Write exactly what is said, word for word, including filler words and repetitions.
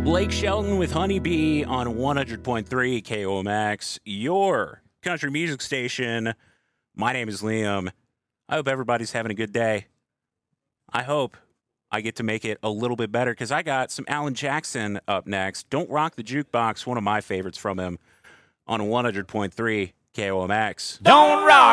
Blake Shelton with Honeybee on one hundred point three K O M X, your country music station. My name is Liam. I hope everybody's having a good day. I hope I get to make it a little bit better because I got some Alan Jackson up next. Don't Rock the Jukebox, one of my favorites from him on one hundred point three K O M X. Don't rock